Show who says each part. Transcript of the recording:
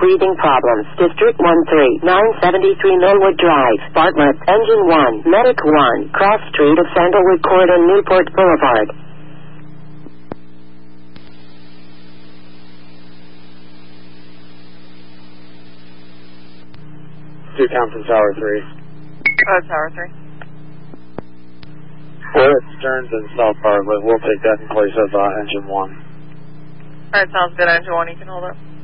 Speaker 1: breathing problems. District 13, 973 Millwood Drive, Bartlett, Engine 1, Medic 1, Cross Street of Sandalwood Court and Newport Boulevard.
Speaker 2: Compton Tower 3.
Speaker 3: Tower 3.
Speaker 2: We're at Stearns and South Bartlett. We'll take that in place of Engine 1.
Speaker 3: Alright, sounds good. Engine 1, you can hold up.